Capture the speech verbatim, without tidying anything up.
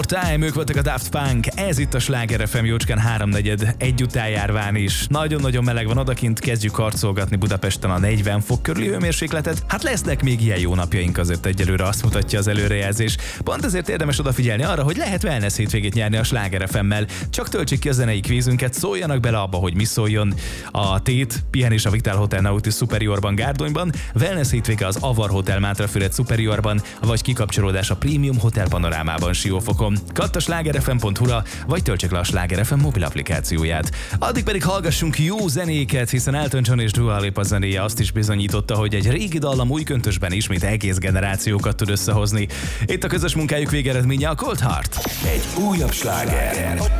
Time, ők voltak a Daft Punk, ez itt a Sláger ef em jócskán háromnegyed egy után járván is. Nagyon-nagyon meleg van odakint, kezdjük harcolgatni Budapesten a negyven fok körüli hőmérsékletet. Hát lesznek még ilyen jó napjaink, azért egyelőre azt mutatja az előrejelzés. Pont ezért érdemes odafigyelni arra, hogy lehet wellness hétvégét nyerni a Sláger ef emmel. Csak töltsék ki a zenei kvízünket, szóljanak bele abba, hogy mi szóljon. A Tét, pihenés a Vital Hotel Nautis Superiorban Gárdonyban, wellness hétvége az Avar Hotel Mátrafüred Superiorban, vagy kikapcsolódás a Premium Hotel Panorámában Siófokon. Katt a sláger ef em pont hu-ra, vagy töltsék le a Sláger ef em mobil applikációját. Addig pedig hallgassunk jó zenéket, hiszen Elton John és Dua Lipa zenéje azt is bizonyította, hogy egy régi dallam új köntösben ismét egész generációkat tud összehozni. Itt a közös munkájuk végeredménye a Cold Heart. Egy újabb sláger.